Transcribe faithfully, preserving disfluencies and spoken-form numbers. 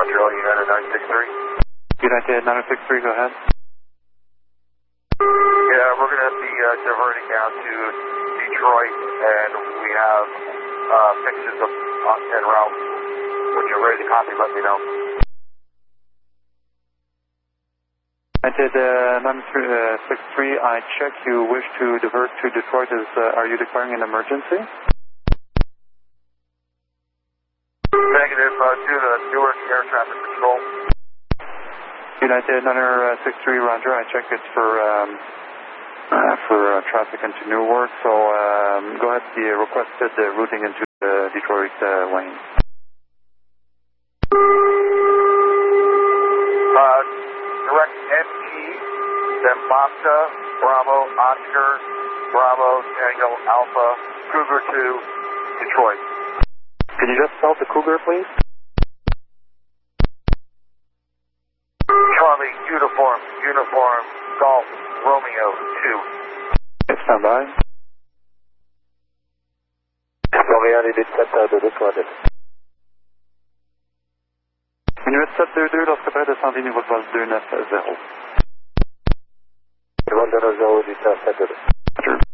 Montreal, United nine six three. United nine six three, go ahead. Yeah, we're going to be uh, diverting down to Detroit, and we have uh, fixes of, uh, en route. When you're ready to copy, let me know. United uh, nine six three, I check you wish to divert to Detroit. Is, uh, are you declaring an emergency? Negative, uh, due to Newark Air Traffic Control. United nine six three, roger. I check it's for um, uh, for uh, traffic into Newark, so um, go ahead, the requested uh, routing into the Detroit uh, lane. Uh, direct M T, then Mosca, Bravo, Oscar, Bravo, Tango, Alpha, Cougar two, Detroit. Can you just spell the Cougar, please? Charlie, uniform, uniform, Golf, Romeo two. Okay, stand by. Montréal, il est sept à deux, deux. Minuit sept deux deux, lorsque près de cent dix niveau de vol deux neuf zéro.